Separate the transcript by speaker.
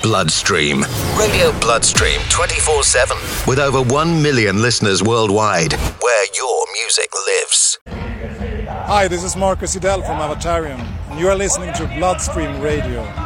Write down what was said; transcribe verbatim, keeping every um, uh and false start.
Speaker 1: Bloodstream. Radio Bloodstream twenty-four seven. With over one million listeners worldwide. Where your music lives.
Speaker 2: Hi, this is Marcus Idell from Avatarium, and you are listening to Bloodstream Radio.